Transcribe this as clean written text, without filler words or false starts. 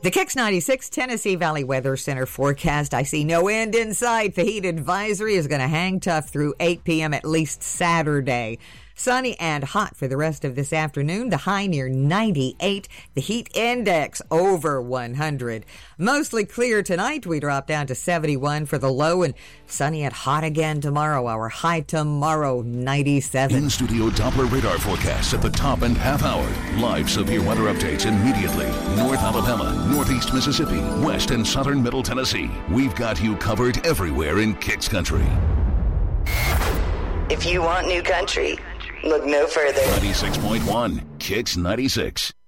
The Kicks 96 Tennessee Valley Weather Center forecast. I see no end in sight. The heat advisory is going to hang tough through 8 p.m. at least Saturday. Sunny and hot for the rest of this afternoon. The high near 98. The heat index over 100. Mostly clear tonight. We drop down to 71 for the low, and sunny and hot again tomorrow. Our high tomorrow, 97. In-studio Doppler radar forecasts at the top and half hour. Live severe weather updates immediately. North Alabama, Northeast Mississippi, West and Southern Middle Tennessee. We've got you covered everywhere in Kicks Country. If you want new country, look no further. 96.1 Kicks 96.